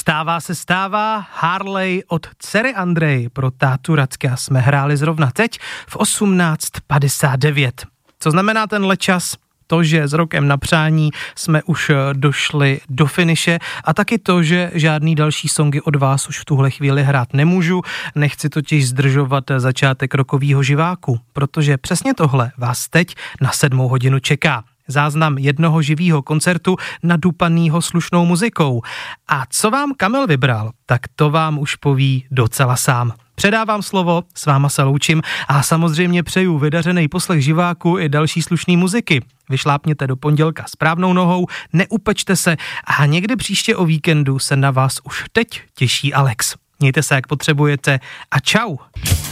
Stává, Harley od dcery Andrej pro tátu Radka jsme hráli zrovna teď v 18:59. Co znamená tenhle čas? To, že s rokem na přání jsme už došli do finiše a taky to, že žádný další songy od vás už v tuhle chvíli hrát nemůžu, nechci totiž zdržovat začátek rokovýho živáku, protože přesně tohle vás teď na 7 hodinu čeká. Záznam jednoho živýho koncertu nadupanýho slušnou muzikou. A co vám Kamil vybral, tak to vám už poví docela sám. Předávám slovo, s váma se loučím a samozřejmě přeju vydařený poslech živáku i další slušný muziky. Vyšlápněte do pondělka správnou nohou, neupečte se a někdy příště o víkendu se na vás už teď těší Alex. Mějte se jak potřebujete a čau.